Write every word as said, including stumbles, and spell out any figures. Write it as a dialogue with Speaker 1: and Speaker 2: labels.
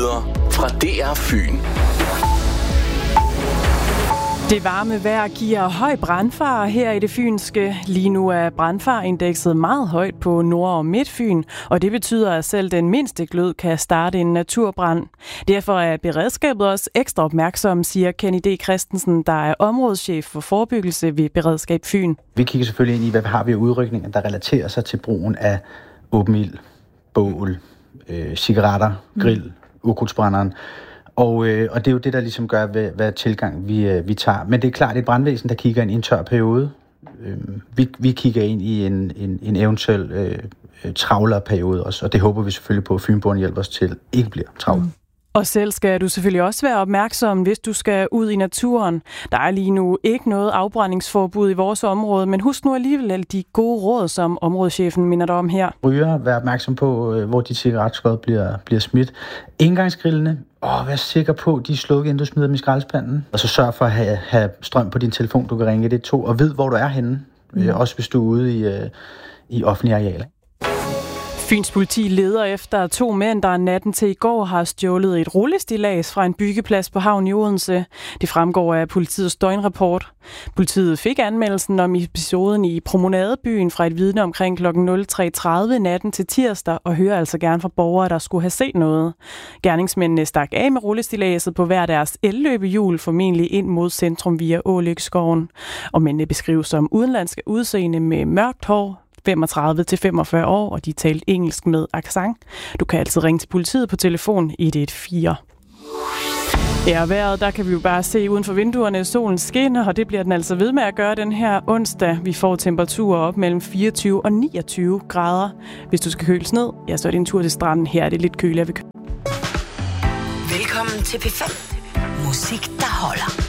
Speaker 1: nyheder fra D R Fyn.
Speaker 2: Det varme vejr giver høj brandfare her i det fynske. Lige nu er brandfareindekset meget højt på Nord- og Midtfyn, og det betyder, at selv den mindste glød kan starte en naturbrand. Derfor er beredskabet også ekstra opmærksom, siger Kenny D. Christensen, der er områdeschef for forebyggelse ved Beredskab Fyn.
Speaker 3: Vi kigger selvfølgelig ind i, hvad har vi af udrykninger, der relaterer sig til brugen af åben ild, bål, øh, cigaretter, grill, mm. ukrudtsbrænderen. Og, øh, og det er jo det, der ligesom gør, hvad, hvad tilgang vi, øh, vi tager. Men det er klart, det er et brandvæsen, der kigger ind i en tør periode. Øh, vi, vi kigger ind i en, en, en eventuel øh, travlere periode også, og det håber vi selvfølgelig på, at Fynboerne hjælper os til, ikke bliver travlt. Mm.
Speaker 2: Og selv skal du selvfølgelig også være opmærksom, hvis du skal ud i naturen. Der er lige nu ikke noget afbrændingsforbud i vores område, men husk nu alligevel de gode råd, som områdeschefen minder dig om her.
Speaker 3: Ryger, vær opmærksom på, hvor de cigaretskod bliver, bliver smidt. Engangsgrillene, åh, vær sikker på, de er slukket, inden du smider dem i skraldespanden. Og så sørg for at have, have strøm på din telefon, du kan ringe et et to, og ved, hvor du er henne. Mm. Også hvis du er ude i, i offentlige arealer.
Speaker 2: Fyns politi leder efter to mænd, der natten til i går har stjålet et rullestillads fra en byggeplads på havn i Odense. Det fremgår af politiets døgnrapport. Politiet fik anmeldelsen om episoden i Promenadebyen fra et vidne omkring klokken nul tre tredive natten til tirsdag, og hører altså gerne fra borgere, der skulle have set noget. Gerningsmændene stak af med rullestilladset på hver deres elløbehjul, formentlig ind mod centrum via Ålykskoven. Og mændene beskrives som udenlandske udseende med mørkt hår, femogtredive til femogfyrre år, og de talte engelsk med accent. Du kan altid ringe til politiet på telefon et et fire. Ja, vejret, der kan vi jo bare se uden for vinduerne, solen skinner, og det bliver den altså ved med at gøre den her onsdag. Vi får temperaturer op mellem fireogtyve og niogtyve grader. Hvis du skal køles ned, ja, så er det en tur til stranden. Her er det lidt køligere ved kø.
Speaker 4: Velkommen til P fem. Musik, der holder.